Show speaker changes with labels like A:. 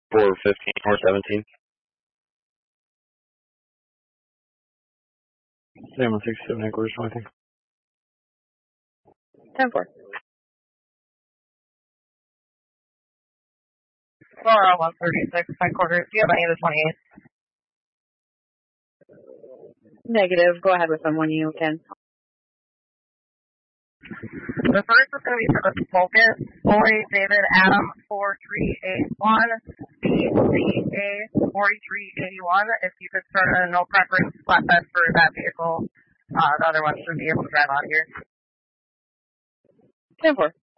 A: 415 or 17. Same on 67 headquarters, I think.
B: 10-4. Laura 136, headquarters. Do you have any of the 28? Negative. Go ahead with them when you can. The first is going to be for the Focus. Boy David Adam 4381. BCA 4381. If you could start a no preference flatbed for that vehicle, the other one should be able to drive out of here. 10-4.